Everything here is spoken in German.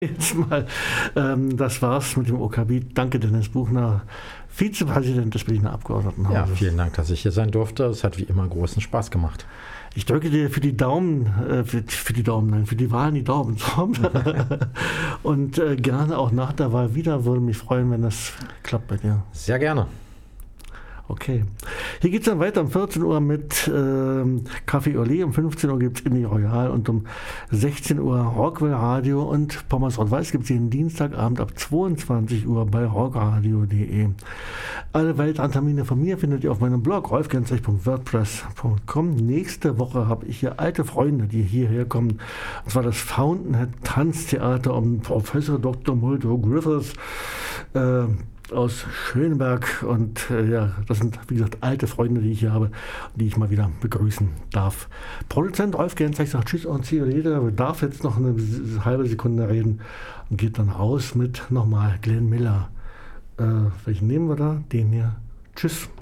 Jetzt mal, das war's mit dem OKB. Danke, Dennis Buchner, Vizepräsident des Berliner Abgeordnetenhauses. Ja, vielen Dank, dass ich hier sein durfte. Es hat wie immer großen Spaß gemacht. Ich drücke dir für die Wahlen die Daumen. Und gerne auch nach der Wahl wieder. Würde mich freuen, wenn das klappt bei dir. Sehr gerne. Okay. Hier geht es dann weiter um 14 Uhr mit Café Olé, um 15 Uhr gibt es Indie Royal und um 16 Uhr Rockwell Radio und Pommes Rot-Weiß gibt es jeden Dienstagabend ab 22 Uhr bei rockradio.de. Alle weiteren Termine von mir findet ihr auf meinem Blog rolfgenzech.wordpress.com. Nächste Woche habe ich hier alte Freunde, die hierher kommen. Und zwar das Fountainhead Tanztheater um Professor Dr. Muldo Griffiths aus Schöneberg und das sind, wie gesagt, alte Freunde, die ich hier habe, die ich mal wieder begrüßen darf. Produzent Rolf Genzech sagt Tschüss und see you later, darf jetzt noch eine halbe Sekunde reden und geht dann raus mit nochmal Glenn Miller. Welchen nehmen wir da? Den hier. Tschüss.